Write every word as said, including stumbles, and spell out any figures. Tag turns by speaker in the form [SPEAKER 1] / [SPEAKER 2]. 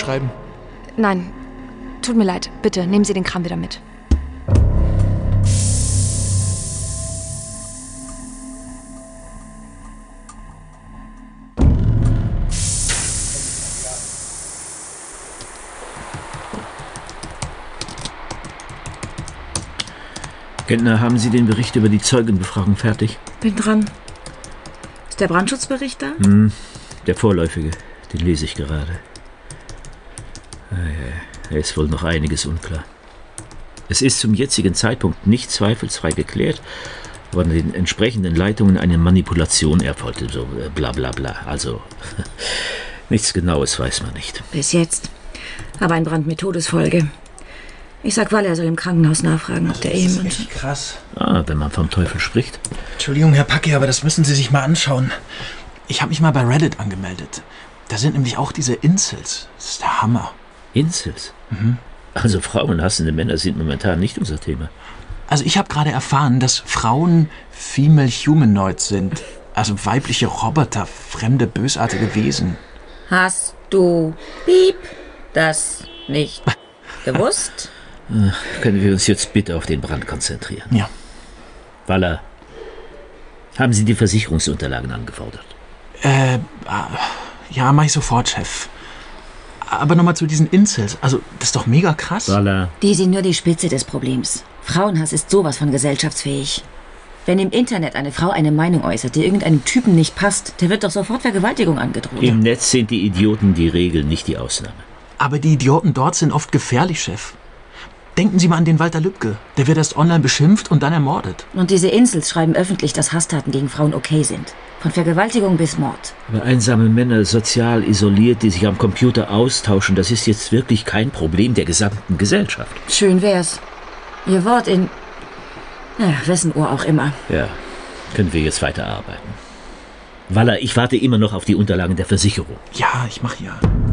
[SPEAKER 1] schreiben?
[SPEAKER 2] Nein. Tut mir leid. Bitte, nehmen Sie den Kram wieder mit.
[SPEAKER 3] Gentner, haben Sie den Bericht über die Zeugenbefragung fertig?
[SPEAKER 4] Bin dran. Ist der Brandschutzbericht da?
[SPEAKER 3] Hm, der vorläufige. Den lese ich gerade. Da ist wohl noch einiges unklar. Es ist zum jetzigen Zeitpunkt nicht zweifelsfrei geklärt, ob an den entsprechenden Leitungen eine Manipulation erfolgte. So bla bla bla. Also, nichts Genaues weiß man nicht.
[SPEAKER 4] Bis jetzt. Aber ein Brand mit Todesfolge. Ich sag Walle, er soll im Krankenhaus nachfragen, ob der Ehemann...
[SPEAKER 1] Das ist echt krass.
[SPEAKER 3] Ah, wenn man vom Teufel spricht.
[SPEAKER 1] Entschuldigung, Herr Packe, aber das müssen Sie sich mal anschauen. Ich habe mich mal bei Reddit angemeldet. Da sind nämlich auch diese Incels. Das ist der Hammer.
[SPEAKER 3] Incels?
[SPEAKER 1] Mhm.
[SPEAKER 3] Also frauenhassende Männer sind momentan nicht unser Thema.
[SPEAKER 1] Also ich habe gerade erfahren, dass Frauen Female Humanoids sind. Also weibliche Roboter, fremde, bösartige Wesen.
[SPEAKER 4] Hast du, piep, das nicht gewusst?
[SPEAKER 3] Können wir uns jetzt bitte auf den Brand konzentrieren?
[SPEAKER 1] Ja.
[SPEAKER 3] Waller, haben Sie die Versicherungsunterlagen angefordert?
[SPEAKER 1] Äh, ja, mach ich sofort, Chef. Aber nochmal zu diesen Incels. Also, das ist doch mega krass.
[SPEAKER 3] Waller.
[SPEAKER 4] Die sind nur die Spitze des Problems. Frauenhass ist sowas von gesellschaftsfähig. Wenn im Internet eine Frau eine Meinung äußert, die irgendeinem Typen nicht passt, der wird doch sofort Vergewaltigung angedroht.
[SPEAKER 3] Im Netz sind die Idioten die Regel, nicht die Ausnahme.
[SPEAKER 1] Aber die Idioten dort sind oft gefährlich, Chef. Denken Sie mal an den Walter Lübcke. Der wird erst online beschimpft und dann ermordet.
[SPEAKER 4] Und diese Incels schreiben öffentlich, dass Hasstaten gegen Frauen okay sind. Von Vergewaltigung bis Mord.
[SPEAKER 3] Aber einsame Männer, sozial isoliert, die sich am Computer austauschen, das ist jetzt wirklich kein Problem der gesamten Gesellschaft.
[SPEAKER 4] Schön wär's. Ihr Wort in... Ja, wessen Ohr auch immer.
[SPEAKER 3] Ja, können wir jetzt weiterarbeiten. Waller, ich warte immer noch auf die Unterlagen der Versicherung.
[SPEAKER 1] Ja, ich mach ja.